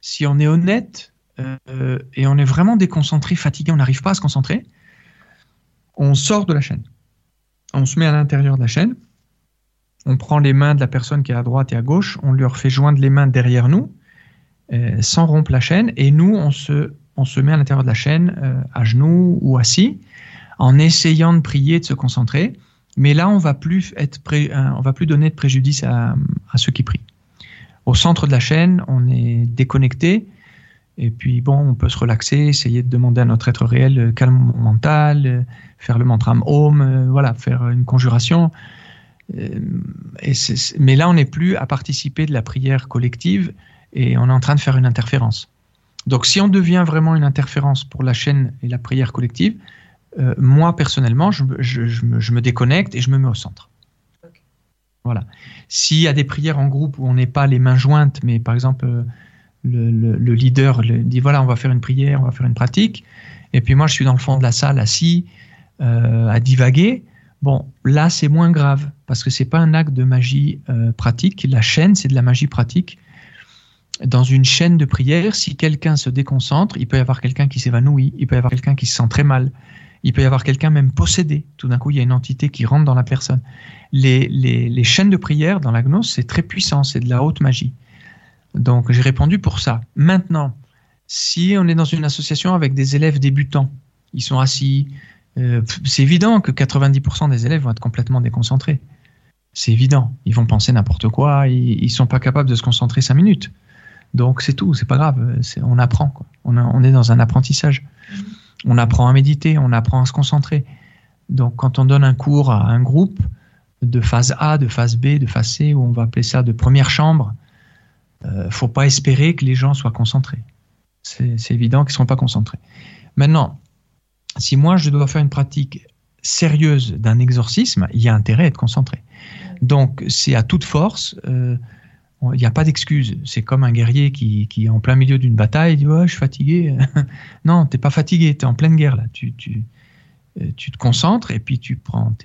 si on est honnête et on est vraiment déconcentré, fatigué, on n'arrive pas à se concentrer, on sort de la chaîne. On se met à l'intérieur de la chaîne, on prend les mains de la personne qui est à droite et à gauche, on leur fait joindre les mains derrière nous, sans rompre la chaîne, et nous, on se met à l'intérieur de la chaîne, à genoux ou assis, en essayant de prier, de se concentrer. Mais là, on va plus donner de préjudice à ceux qui prient. Au centre de la chaîne, on est déconnecté, et puis bon, on peut se relaxer, essayer de demander à notre être réel calme mental, faire le mantra Om, voilà, faire une conjuration. Mais là, on n'est plus à participer de la prière collective, et on est en train de faire une interférence. Donc, si on devient vraiment une interférence pour la chaîne et la prière collective, moi, personnellement, je me déconnecte et je me mets au centre. Okay. Voilà. S'il y a des prières en groupe où on n'est pas les mains jointes, mais par exemple, le leader dit, voilà, on va faire une prière, on va faire une pratique, et puis moi, je suis dans le fond de la salle, assis, à divaguer, bon, là, c'est moins grave, parce que ce n'est pas un acte de magie pratique. La chaîne, c'est de la magie pratique. Dans une chaîne de prière, si quelqu'un se déconcentre, il peut y avoir quelqu'un qui s'évanouit, il peut y avoir quelqu'un qui se sent très mal, il peut y avoir quelqu'un même possédé. Tout d'un coup, il y a une entité qui rentre dans la personne. Les chaînes de prière dans la gnose, c'est très puissant, c'est de la haute magie. Donc, j'ai répondu pour ça. Maintenant, si on est dans une association avec des élèves débutants, ils sont assis, c'est évident que 90% des élèves vont être complètement déconcentrés. C'est évident. Ils vont penser n'importe quoi, ils ne sont pas capables de se concentrer 5 minutes. Donc, c'est tout, c'est pas grave, on apprend, quoi. On est dans un apprentissage. On apprend à méditer, on apprend à se concentrer. Donc, quand on donne un cours à un groupe de phase A, de phase B, de phase C, où on va appeler ça de première chambre, faut pas espérer que les gens soient concentrés. C'est évident qu'ils ne seront pas concentrés. Maintenant, si moi, je dois faire une pratique sérieuse d'un exorcisme, il y a intérêt à être concentré. Donc, c'est à toute force... il n'y a pas d'excuse. C'est comme un guerrier qui est en plein milieu d'une bataille, il dit ouais, je suis fatigué. Non, tu n'es pas fatigué, tu es en pleine guerre là. Tu te concentres et puis tu prends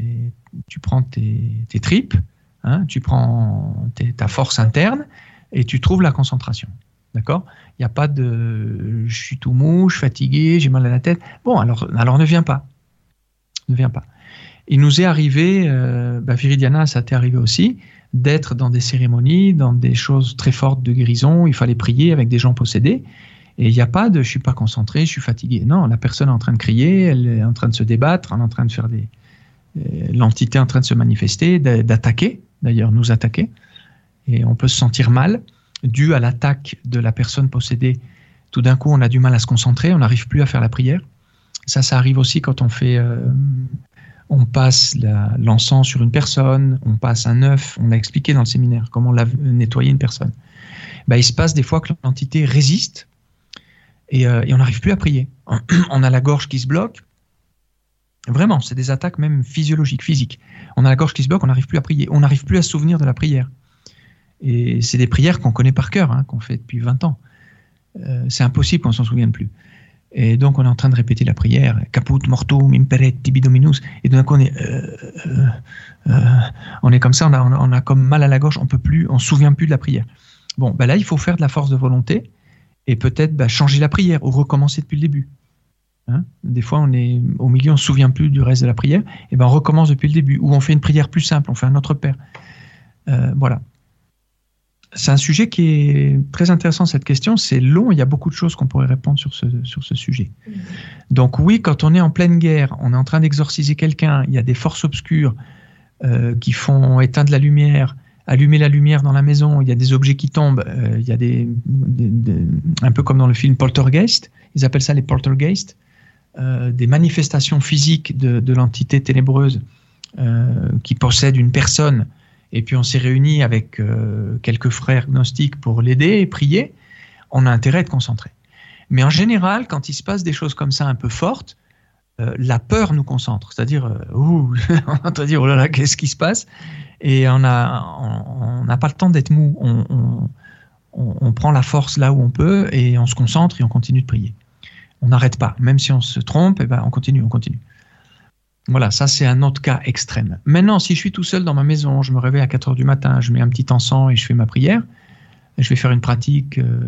tes tripes, hein, tu prends ta force interne et tu trouves la concentration. D'accord ? Il n'y a pas de je suis tout mou, je suis fatigué, j'ai mal à la tête. Bon, alors ne viens pas. Ne viens pas. Il nous est arrivé, Viridiana, ça t'est arrivé aussi, d'être dans des cérémonies, dans des choses très fortes de guérison, il fallait prier avec des gens possédés, et il n'y a pas de « je ne suis pas concentré, je suis fatigué ». Non, la personne est en train de crier, elle est en train de se débattre, elle est en train de faire l'entité est en train de se manifester, d'attaquer, d'ailleurs nous attaquer, et on peut se sentir mal, dû à l'attaque de la personne possédée. Tout d'un coup, on a du mal à se concentrer, on n'arrive plus à faire la prière. Ça arrive aussi quand on fait... on passe l'encens sur une personne, on passe un œuf, on l'a expliqué dans le séminaire, comment nettoyer une personne. Il se passe des fois que l'entité résiste et on n'arrive plus à prier. On a la gorge qui se bloque. Vraiment, c'est des attaques même physiologiques, physiques. On a la gorge qui se bloque, on n'arrive plus à prier. On n'arrive plus à se souvenir de la prière. Et c'est des prières qu'on connaît par cœur, hein, qu'on fait depuis 20 ans. C'est impossible qu'on ne s'en souvienne plus. Et donc, on est en train de répéter la prière. Caput mortum imperet tibi dominus. Et d'un coup, on est comme ça, on a comme mal à la gorge, on ne se souvient plus de la prière. Bon, là, il faut faire de la force de volonté et peut-être changer la prière ou recommencer depuis le début. Hein, des fois, on est au milieu, on ne se souvient plus du reste de la prière. Et on recommence depuis le début. Ou on fait une prière plus simple, on fait un Notre Père. Voilà. C'est un sujet qui est très intéressant, cette question. C'est long, il y a beaucoup de choses qu'on pourrait répondre sur ce sujet. Donc oui, quand on est en pleine guerre, on est en train d'exorciser quelqu'un, il y a des forces obscures qui font éteindre la lumière, allumer la lumière dans la maison, il y a des objets qui tombent, il y a un peu comme dans le film Poltergeist, ils appellent ça les poltergeists, des manifestations physiques de l'entité ténébreuse qui possède une personne. Et puis on s'est réunis avec quelques frères gnostiques pour l'aider et prier, on a intérêt à être concentré. Mais en général, quand il se passe des choses comme ça un peu fortes, la peur nous concentre. C'est-à-dire, on entend dire, oh là là, qu'est-ce qui se passe ? Et on n'a pas le temps d'être mou. On prend la force là où on peut et on se concentre et on continue de prier. On n'arrête pas. Même si on se trompe, on continue. Voilà, ça c'est un autre cas extrême. Maintenant, si je suis tout seul dans ma maison, je me réveille à 4h du matin, je mets un petit encens et je fais ma prière, je vais faire une pratique